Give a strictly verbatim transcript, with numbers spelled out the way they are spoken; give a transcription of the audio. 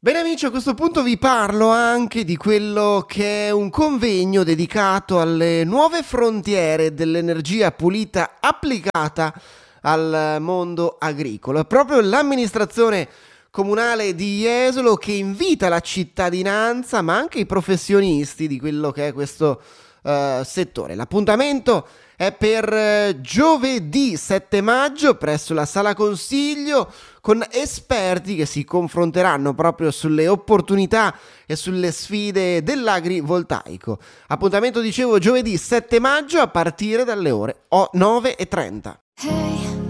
Bene amici, a questo punto vi parlo anche di quello che è un convegno dedicato alle nuove frontiere dell'energia pulita applicata al mondo agricolo. È proprio l'amministrazione comunale di Jesolo che invita la cittadinanza, ma anche i professionisti di quello che è questo eh, settore. L'appuntamento è per eh, giovedì sette maggio presso la Sala Consiglio, con esperti che si confronteranno proprio sulle opportunità e sulle sfide dell'agrivoltaico. Appuntamento, dicevo, giovedì sette maggio a partire dalle ore nove e trenta.